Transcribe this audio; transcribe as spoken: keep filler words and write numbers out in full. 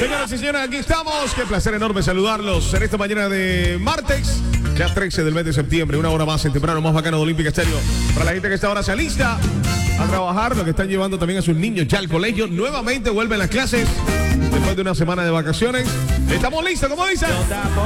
Señoras y señores, aquí estamos. Qué placer enorme saludarlos en esta mañana de martes, ya trece del mes de septiembre, una hora más en temprano más bacano de Olímpica Estéreo. Para la gente que está ahora se alista a trabajar, los que están llevando también a sus niños ya al colegio, nuevamente vuelven las clases después de una semana de vacaciones. Estamos listos, como dicen.